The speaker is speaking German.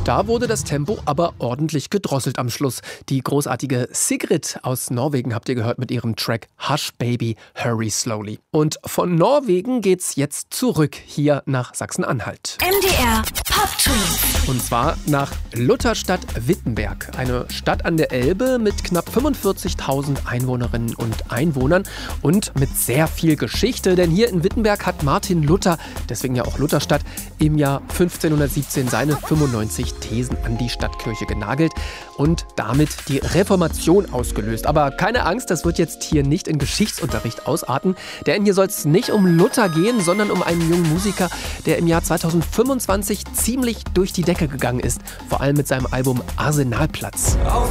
Da wurde das Tempo aber ordentlich gedrosselt am Schluss. Die großartige Sigrid aus Norwegen habt ihr gehört mit ihrem Track Hush Baby, Hurry Slowly. Und von Norwegen geht's jetzt zurück hier nach Sachsen-Anhalt. MDR Pop Trends. Und zwar nach Lutherstadt-Wittenberg. Eine Stadt an der Elbe mit knapp 45.000 Einwohnerinnen und Einwohnern und mit sehr viel Geschichte. Denn hier in Wittenberg hat Martin Luther, deswegen ja auch Lutherstadt, im Jahr 1517 seine 95 Thesen an die Stadtkirche genagelt und damit die Reformation ausgelöst. Aber keine Angst, das wird jetzt hier nicht in Geschichtsunterricht ausarten, denn hier soll es nicht um Luther gehen, sondern um einen jungen Musiker, der im Jahr 2025 ziemlich durch die Decke gegangen ist, vor allem mit seinem Album Arsenalplatz. Auf